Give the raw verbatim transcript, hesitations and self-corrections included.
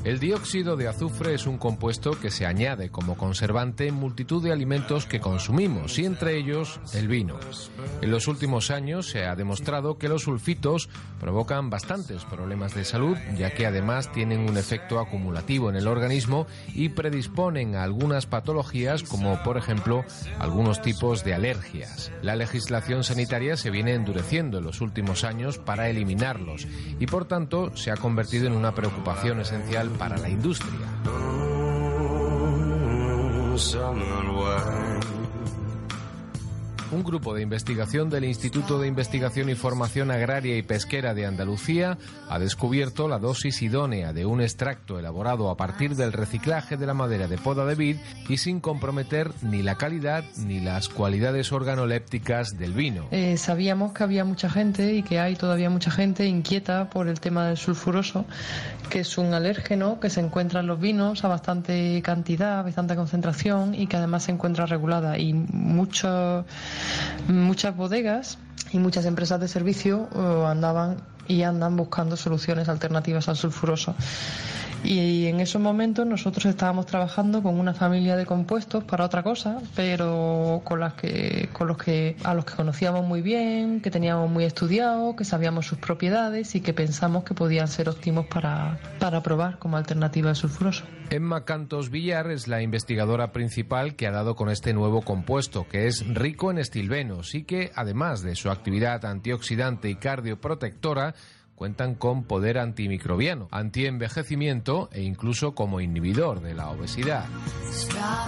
El dióxido de azufre es un compuesto que se añade como conservante en multitud de alimentos que consumimos, y entre ellos el vino. En los últimos años se ha demostrado que los sulfitos provocan bastantes problemas de salud, ya que además tienen un efecto acumulativo en el organismo y predisponen a algunas patologías, como por ejemplo algunos tipos de alergias. La legislación sanitaria se viene endureciendo en los últimos años para eliminarlos y por tanto se ha convertido en una preocupación esencial para la industria. Un grupo de investigación del Instituto de Investigación y Formación Agraria y Pesquera de Andalucía ha descubierto la dosis idónea de un extracto elaborado a partir del reciclaje de la madera de poda de vid y sin comprometer ni la calidad ni las cualidades organolépticas del vino. Eh, sabíamos que había mucha gente y que hay todavía mucha gente inquieta por el tema del sulfuroso, que es un alérgeno que se encuentra en los vinos a bastante cantidad, a bastante concentración y que además se encuentra regulada, y muchos muchas bodegas y muchas empresas de servicio uh, andaban y andan buscando soluciones alternativas al sulfuroso. Y en esos momentos nosotros estábamos trabajando con una familia de compuestos para otra cosa, pero con las que, con los que, a los que conocíamos muy bien, que teníamos muy estudiado, que sabíamos sus propiedades y que pensamos que podían ser óptimos para, para probar como alternativa al sulfuroso. Emma Cantos Villar es la investigadora principal que ha dado con este nuevo compuesto, que es rico en estilbenos y que, además de su actividad antioxidante y cardioprotectora, cuentan con poder antimicrobiano, antienvejecimiento e incluso como inhibidor de la obesidad.